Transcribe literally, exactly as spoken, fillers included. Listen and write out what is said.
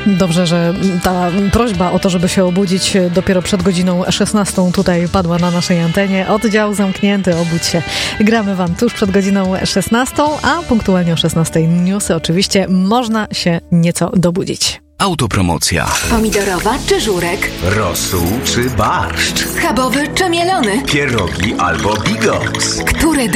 Dobrze, że ta prośba o to, żeby się obudzić dopiero przed godziną szesnastą tutaj padła na naszej antenie. Oddział zamknięty, obudź się. Gramy wam tuż przed godziną szesnastą, a punktualnie o szesnastej newsy oczywiście można się nieco dobudzić. Autopromocja. Pomidorowa czy żurek? Rosół czy barszcz? Schabowy czy mielony? Pierogi albo bigos? Który